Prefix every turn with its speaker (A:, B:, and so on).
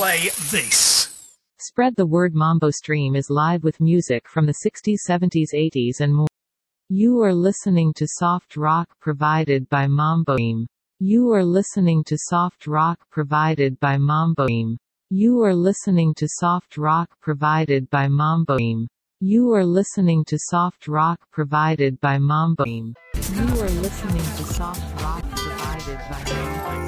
A: play this.
B: Spread the word. Mambo Stream is live with music from the 60s, 70s, 80s and more. You are listening to soft rock provided by Mambo Stream. You are listening to soft rock provided by Mambo Stream. You are listening to soft rock provided by Mambo Stream. You are listening to soft rock provided by Mambo Stream. You are listening to soft rock provided by Mambo Stream.